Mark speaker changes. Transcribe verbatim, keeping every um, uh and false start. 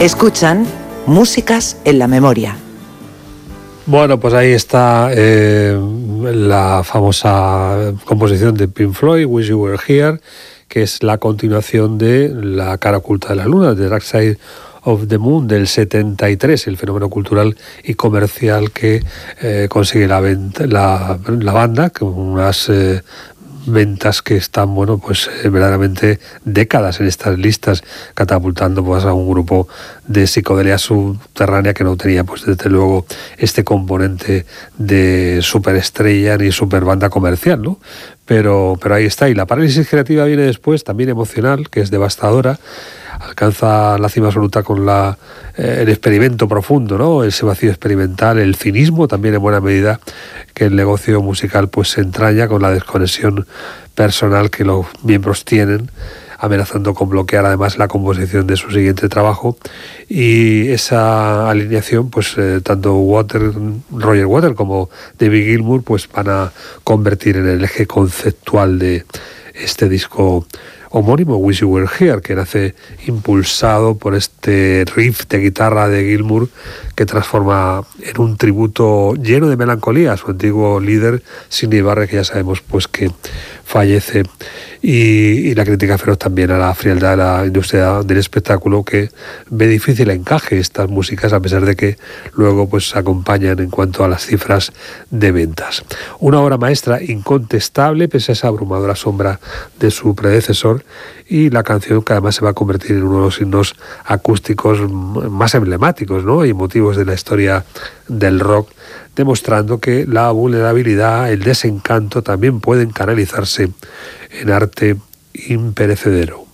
Speaker 1: Escuchan Músicas en la Memoria.
Speaker 2: Bueno, pues ahí está eh, la famosa composición de Pink Floyd, Wish You Were Here, que es la continuación de La cara oculta de la luna, The Dark Side of the Moon, del setenta y tres, el fenómeno cultural y comercial que eh, consigue la, venta, la, la banda, con unas eh, ventas que están, bueno, pues eh, verdaderamente décadas en estas listas, catapultando pues a un grupo de psicodelia subterránea que no tenía, pues desde luego, este componente de superestrella ni superbanda comercial, ¿no? Pero, pero ahí está. Y la parálisis creativa viene después, también emocional, que es devastadora. Alcanza la cima absoluta con la, eh, el experimento profundo, ¿no? Ese vacío experimental, el cinismo también en buena medida, que el negocio musical pues se entraña con la desconexión personal que los miembros tienen, amenazando con bloquear además la composición de su siguiente trabajo. Y esa alineación, pues eh, tanto Water, Roger Waters como David Gilmour pues van a convertir en el eje conceptual de este disco homónimo, Wish You Were Here, que nace impulsado por este riff de guitarra de Gilmour, que transforma en un tributo lleno de melancolía a su antiguo líder, Sydney Barrett, que ya sabemos pues que fallece, y, y la crítica feroz también a la frialdad de la industria del espectáculo, que ve difícil encaje estas músicas, a pesar de que luego pues acompañan en cuanto a las cifras de ventas. Una obra maestra incontestable, pese a esa abrumadora sombra de su predecesor, y la canción que además se va a convertir en uno de los himnos acústicos más emblemáticos, ¿no?, y emotivos de la historia del rock, demostrando que la vulnerabilidad, el desencanto también pueden canalizarse en arte imperecedero.